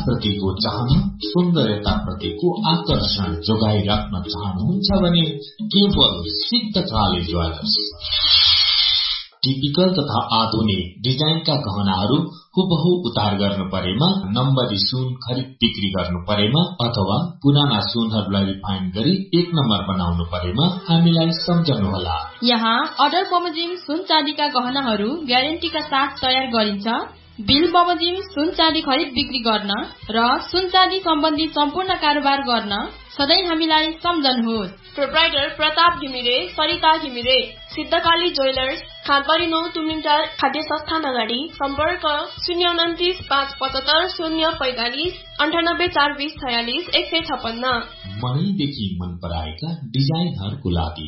प्रतिको चाहना, सौन्दर्यताप्रतिको आकर्षण जोगाइराख्न चाहनुहुन्छ भने केवल सिद्धकाले ज्वेलर्स। टिपिकल तथा आधुनिक डिजाइनका गहनाहरू हुबहु उतार गर्नु परेमा, नम्बरी सुन खरिद बिक्री गर्नु परेमा अथवा पुराना सुनहरूलाई रिफाइन गरी एक नम्बर बनाउनु परेमा हामीलाई सम्झनुहोला। यहाँ अर्डर बमोजिम सुन चाँदीका गहनाहरू ग्यारेन्टीका साथ तयार गरिन्छ। बिल बमोजिम सुन चाँदी खरिद बिक्री गर्न र सुन चाँदी सम्बन्धी सम्पूर्ण कारोबार गर्न सधैँ हामीलाई सम्झनुहोस्। प्रोप्राइटर प्रताप घिमिरे, सरिता घिमिरे, सिद्धकाली ज्वेलर्स, खानपरी 9 तुमलिङटार खाद्य संस्थान अगाडि। सम्पर्क 029 575 045 98 420 46 156। मनैदेखि मन पराएका डिजाइनहरूको लागि।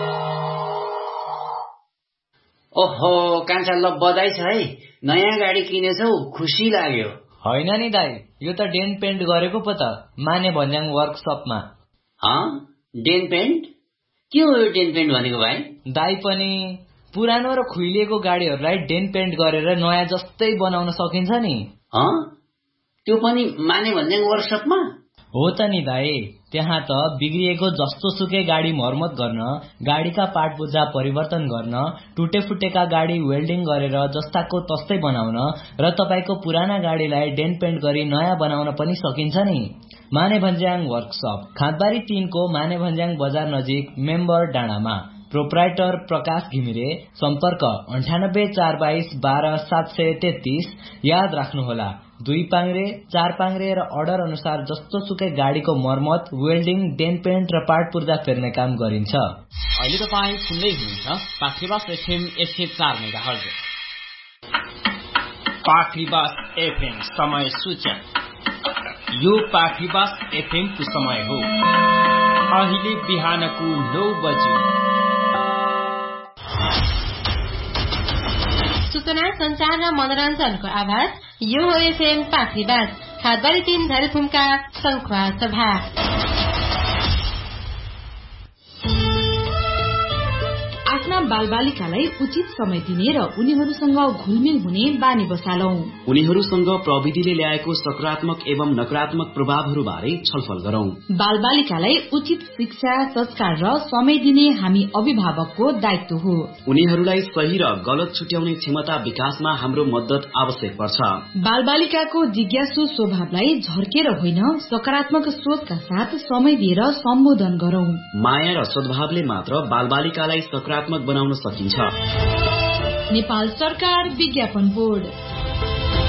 ओहो कान्छा, ल बधाई छ है, नयाँ गाडी किनेछौ, खुसी लाग्यो। होइन नि दाई, यो त डेन्ट पेन्ट गरेको पो त, माने भन्ज्याङ वर्कसपमा। Didn't pant? के हो यो डेन्ट पेन्ट भनेको भाइ? दाई पनि पुरानो र खुइलिएको गाडीहरूलाई डेन्ट पेन्ट गरेर नयाँ जस्तै बनाउन सकिन्छ नि। त्यो पनि माने भन्ज्याङ वर्कसपमा? हो त नि दाई, त्यहाँ त बिग्रिएको जस्तो सुकै गाडी मर्मत गर्न, गाडीका पार्ट पुर्जा परिवर्तन गर्न, टुटे फुटेका गाडी वेल्डिङ गरेर जस्ताको तस्तै बनाउन र तपाईको पुराना गाडीलाई डेन्ट पेन्ट गरी नयाँ बनाउन पनि सकिन्छ नि। माने भन्ज्याङ वर्कसप, खाँदबारी 3 को माने भन्ज्याङ बजार नजिक, मेम्बर डाँडामा। प्रोप्राइटर प्रकाश घिमिरे। सम्पर्क 98 422 12 733। याद राख्नुहोला, 2 पाङ्रे 4 पाङ्रे र अर्डर अनुसार जस्तो सुकै गाडीको मर्मत, वेल्डिङ, डेन्ट पेन्ट र पार्ट पुर्जा फेर्ने काम गरिन्छ। अहिले तपाईँ सुन्दै हुनुहुन्छ पाखरीबास एफएम 104 मेगाहर्ज। पाखरीबास एफएम समय सूचक। यो पाखरीबास एफएम को समय हो। अहिले बिहानको 9 बजे। सूचना, संचार र मनोरञ्जनको आवाज। यो हो एफएम पाखरीबास, खादबारी 3 झरेफुमका संखुवा सभा। आफ्ना बालबालिकालाई उचित समय दिने र उनीहरूसँग घुलमिल हुने बानी बसालौं। उनीहरूसँग प्रविधिले ल्याएको सकारात्मक एवं नकारात्मक प्रभावहरू बारे छलफल गरौं। बालबालिकालाई उचित शिक्षा, संस्कार र समय दिने हामी अभिभावकको दायित्व हो। उनीहरूलाई सही र गलत छुट्याउने क्षमता विकासमा हाम्रो मद्दत आवश्यक पर्छ। बालबालिकाको जिज्ञासु स्वभावलाई झर्केर होइन, सकारात्मक सोचका साथ समय दिएर सम्बोधन गरौं। माया र सद्भावले मात्र बालबालिकालाई सकारात्मक बनाउन सकिन्छ। नेपाल सरकार विज्ञापन बोर्ड।